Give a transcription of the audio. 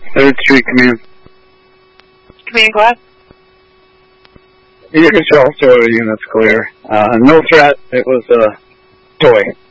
3rd Street Command. Command, go ahead. You can show units clear. No threat. It was a toy.